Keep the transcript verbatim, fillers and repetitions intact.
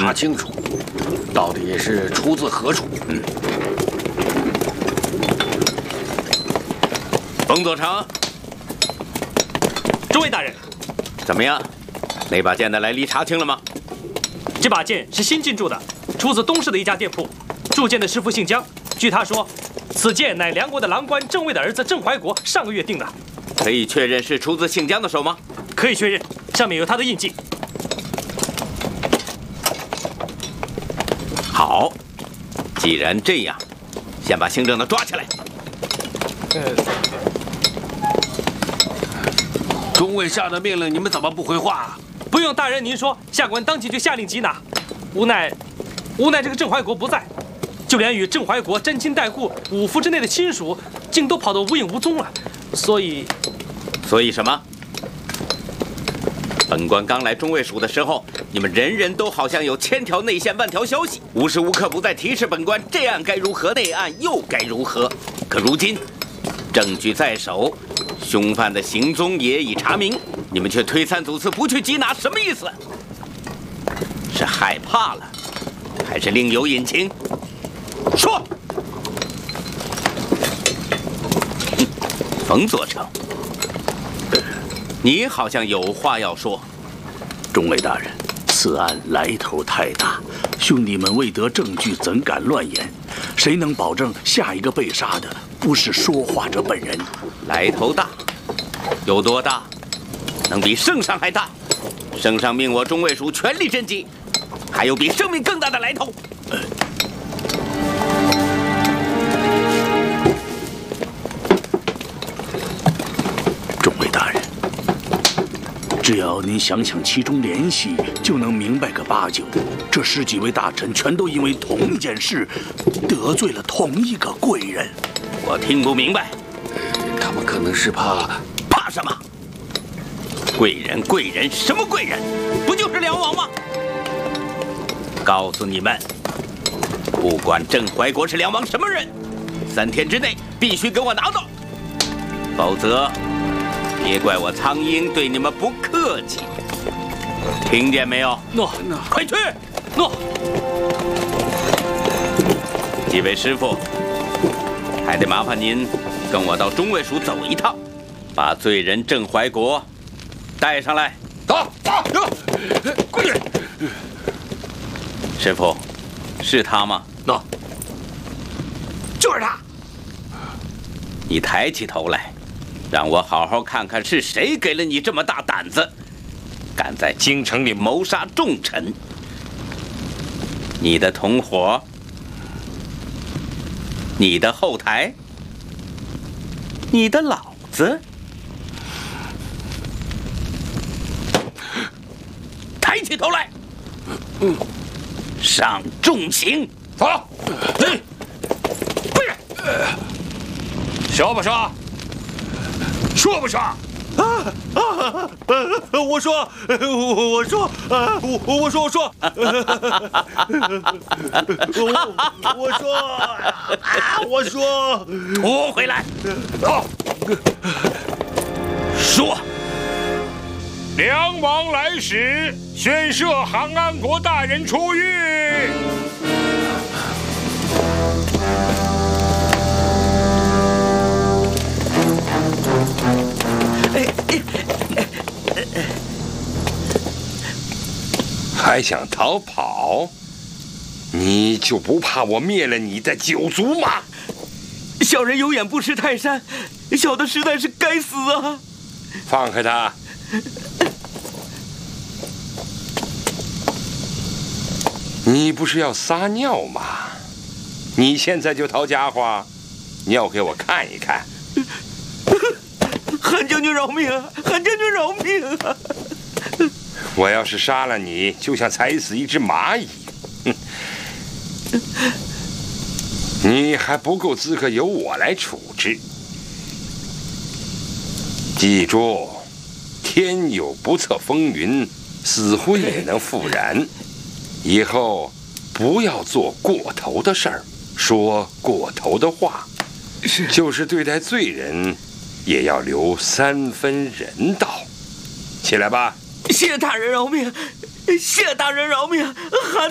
查清楚，到底是出自何处。 嗯。冯佐成， 诸位大人， 怎么样？那把剑的来历查清了吗？ 这把剑是新进驻的，出自东市的一家店铺。铸剑的师傅姓姜，据他说，此剑乃梁国的郎官郑卫的儿子郑怀国上个月定的。 可以确认是出自姓姜的手吗？ 可以确认，上面有他的印记。 好，既然这样，先把姓郑的抓起来。 呃， 中尉下的命令，你们怎么不回话？ 不用大人您说，下官当即就下令缉拿。无奈，无奈这个郑怀国不在，就连与郑怀国沾亲带故、五府之内的亲属，竟都跑得无影无踪了。所以， 所以什么？本官刚来中尉署的时候，你们人人都好像有千条内线万条消息，无时无刻不在提示本官这案该如何，那案又该如何。可如今，证据在手，凶犯的行踪也已查明，你们却推三阻四，不去缉拿，什么意思？是害怕了，还是另有隐情？说。冯佐成，你好像有话要说。 中尉大人，此案来头太大，兄弟们未得证据，怎敢乱言？谁能保证下一个被杀的不是说话者本人？ 来头大，有多大？能比圣上还大？圣上命我中尉署全力侦缉，还有比生命更大的来头？呃中尉大人，只要您想想其中联系，就能明白个八九。这十几位大臣全都因为同一件事得罪了同一个贵人。 我听不明白， 他们可能是怕…… 怕什么？贵人，贵人，什么贵人？不就是梁王吗？告诉你们，不管郑怀国是梁王什么人，三天之内必须给我拿到，否则别怪我苍鹰对你们不客气。听见没有？ 诺， 快去！ 诺。 几位师傅，还得麻烦您跟我到中尉署走一趟，把罪人郑怀国带上来。 走走，快点！ 师傅，是他吗？ 那，就是他。 你抬起头来，让我好好看看是谁给了你这么大胆子，敢在京城里谋杀重臣。你的同伙，你的后台，你的老子。抬起头来，嗯，上重刑。 走，嘿，快点！说不说？说不说？啊啊！我说，我我说，啊，我我说我说，我我说啊，我说， 拖回来。 走， 说。 梁王来使，宣赦杭安国大人出狱。 还想逃跑？你就不怕我灭了你的九族吗？ 小人有眼不识泰山，小的实在是该死啊！ 放开他！你不是要撒尿吗？你现在就掏家伙，尿给我看一看。 韩将军饶命啊！韩将军饶命啊！ 我要是杀了你，就像踩死一只蚂蚁。哼！你还不够资格由我来处置。记住，天有不测风云，死灰也能复燃。以后不要做过头的事儿，说过头的话。是，就是对待罪人，也要留三分人道。起来吧。 谢大人饶命！谢大人饶命！韩